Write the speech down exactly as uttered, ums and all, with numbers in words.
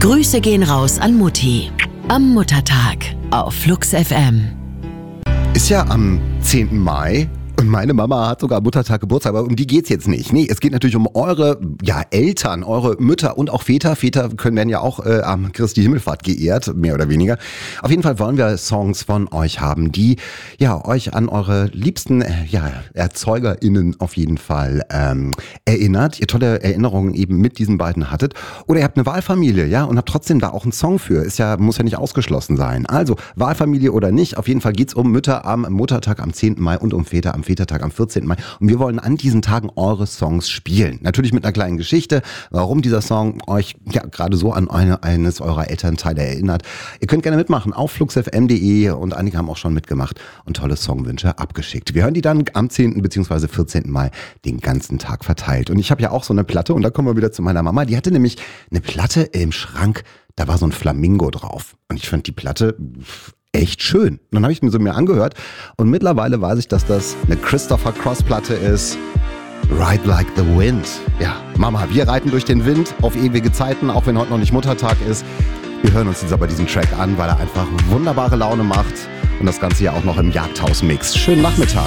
Grüße gehen raus an Mutti. Am Muttertag auf Flux F M. Ist ja am zehnten Mai. Und meine Mama hat sogar Muttertag Geburtstag, aber um die geht's jetzt nicht. Nee, es geht natürlich um eure ja, Eltern, eure Mütter und auch Väter. Väter können werden ja auch äh, am Christi Himmelfahrt geehrt, mehr oder weniger. Auf jeden Fall wollen wir Songs von euch haben, die ja euch an eure liebsten äh, ja, ErzeugerInnen auf jeden Fall ähm, erinnert. Ihr tolle Erinnerungen eben mit diesen beiden hattet. Oder ihr habt eine Wahlfamilie, ja, und habt trotzdem da auch einen Song für. Ist ja, muss ja nicht ausgeschlossen sein. Also, Wahlfamilie oder nicht, auf jeden Fall geht's um Mütter am Muttertag am zehnten Mai und um Väter am Vätertag am vierzehnten Mai. Und wir wollen an diesen Tagen eure Songs spielen. Natürlich mit einer kleinen Geschichte, warum dieser Song euch ja gerade so an eine, eines eurer Elternteile erinnert. Ihr könnt gerne mitmachen auf fluxfm punkt de und einige haben auch schon mitgemacht und tolle Songwünsche abgeschickt. Wir hören die dann am zehnten bzw. vierzehnten Mai den ganzen Tag verteilt. Und ich habe ja auch so eine Platte, und da kommen wir wieder zu meiner Mama. Die hatte nämlich eine Platte im Schrank, da war so ein Flamingo drauf. Und ich fand die Platte echt schön. Und dann habe ich mir so mir angehört und mittlerweile weiß ich, dass das eine Christopher Cross Platte ist. Ride Like the Wind. Ja, Mama, wir reiten durch den Wind auf ewige Zeiten, auch wenn heute noch nicht Muttertag ist. Wir hören uns jetzt aber diesen Track an, weil er einfach wunderbare Laune macht und das Ganze ja auch noch im Jagdhaus mixt. Schönen Nachmittag.